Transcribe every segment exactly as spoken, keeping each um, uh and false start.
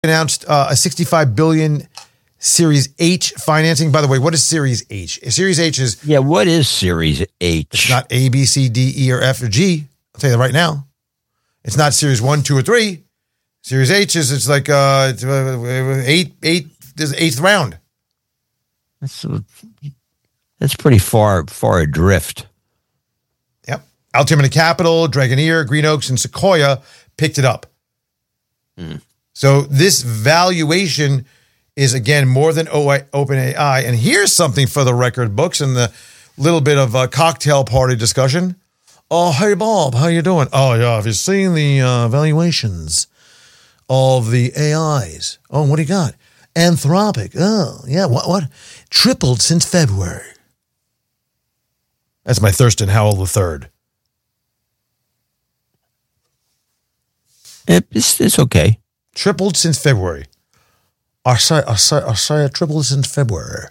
announced uh, a sixty-five billion dollars Series H financing. By the way, what is Series H? Series H is... Yeah, what is Series H? It's not A, B, C, D, E, or F, or G. I'll tell you that right now. It's not Series one, two, or three. Series H is, it's like uh, it's, uh, eight, eight, this is eighth round. That's, that's pretty far, far adrift. Yep. Altimeter Capital, Dragoneer, Green Oaks, and Sequoia picked it up. Hmm. So this valuation is, again, more than OpenAI. And here's something for the record books and the little bit of a cocktail party discussion. Oh, hey, Bob, how you doing? Oh, yeah, have you seen the uh, valuations of the A Is? Oh, what do you got? Anthropic. Oh, yeah, what? What? Tripled since February. That's my Thurston Howell the third. It's, it's okay. Tripled since February. I say, I say, I say it tripled since February.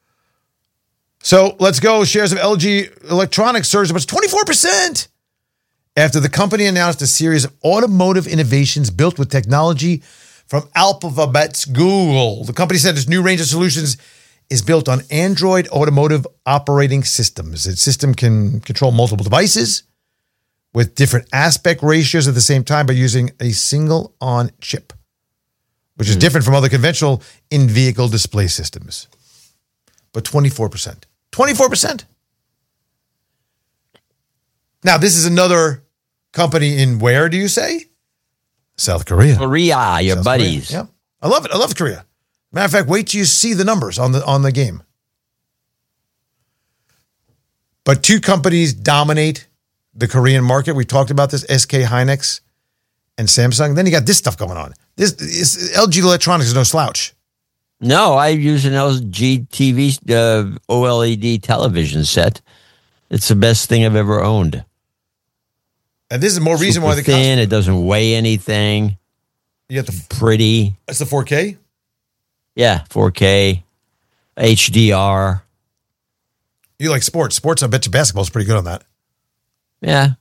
So let's go. Shares of L G Electronics surged about twenty-four percent after the company announced a series of automotive innovations built with technology from Alphabet's Google. The company said its new range of solutions is built on Android automotive operating systems. Its system can control multiple devices with different aspect ratios at the same time by using a single on chip, which is different from other conventional in-vehicle display systems. But twenty-four percent. twenty-four percent. Now, this is another company in where, do you say? South Korea. Korea, your South buddies. Korea. Yeah. I love it. I love Korea. Matter of fact, wait till you see the numbers on the on the game. But two companies dominate the Korean market. We talked about this, S K Hynix and Samsung. Then you got this stuff going on. This is, L G Electronics is no slouch. No, I use an L G T V uh, OLED television set. It's the best thing I've ever owned. And this is more reason Super why the thin. cost- It doesn't weigh anything. You got the pretty. That's the four K. Yeah, four K, H D R. You like sports? Sports. I bet you basketball is pretty good on that. Yeah.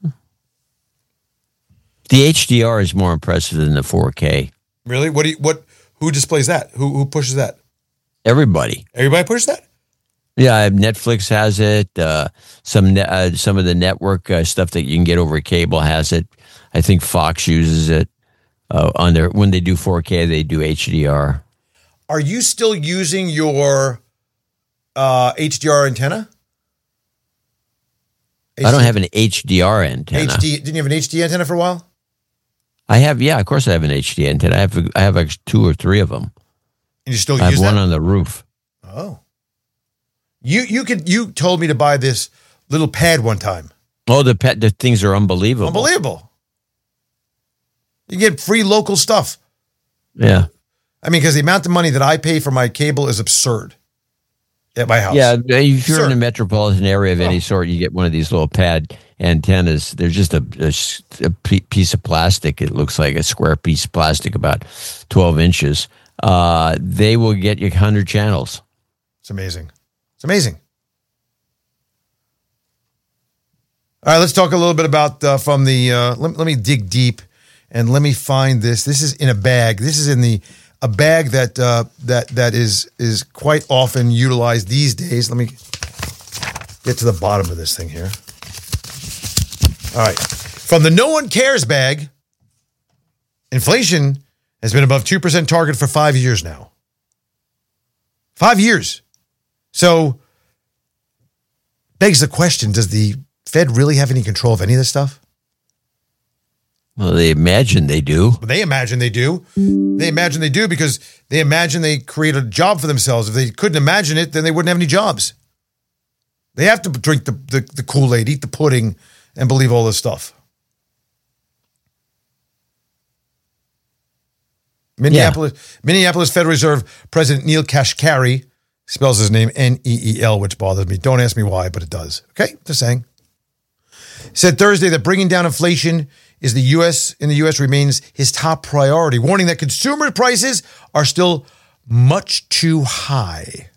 The H D R is more impressive than the four K. Really? What do you, what? Who displays that? Who who pushes that? Everybody. Everybody pushes that? Yeah, Netflix has it. Uh, some ne- uh, some of the network uh, stuff that you can get over cable has it. I think Fox uses it. Uh, on their when they do four K, they do H D R. Are you still using your uh, H D R antenna? H D- I don't have an H D R antenna. H D. Didn't you have an H D antenna for a while? I have, yeah, of course I have an H D antenna. I have, I have like two or three of them. And you still I have use one that? on the roof. Oh, you you could you told me to buy this little pad one time. Oh, the pet, the things are unbelievable. Unbelievable. You get free local stuff. Yeah. I mean, because the amount of money that I pay for my cable is absurd at my house. Yeah, if you're Sure. in a metropolitan area of any Oh. sort, you get one of these little pad antennas. They're just a, a, a piece of plastic. It looks like a square piece of plastic, about twelve inches. Uh, they will get you one hundred channels. It's amazing. It's amazing. All right, let's talk a little bit about uh, from the, uh, let, let me dig deep and let me find this. This is in a bag. This is in the, a bag that, uh, that, that is, is quite often utilized these days. Let me get to the bottom of this thing here. All right. From the No One Cares bag, inflation has been above two percent target for five years now. Five years. So, begs the question, does the Fed really have any control of any of this stuff? Well, they imagine they do. They imagine they do. They imagine they do because they imagine they create a job for themselves. If they couldn't imagine it, then they wouldn't have any jobs. They have to drink the, the, the Kool-Aid, eat the pudding, and believe all this stuff. Minneapolis, yeah. Minneapolis Federal Reserve President Neil Kashkari spells his name N E E L, which bothers me. Don't ask me why, but it does. Okay, just saying. Said Thursday that bringing down inflation is the U S in the U S remains his top priority, warning that consumer prices are still much too high.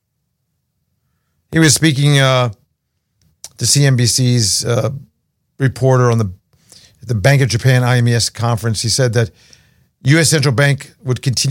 He was speaking uh, to C N B C's uh, reporter on the the Bank of Japan I M E S conference. He said that U S Central Bank would continue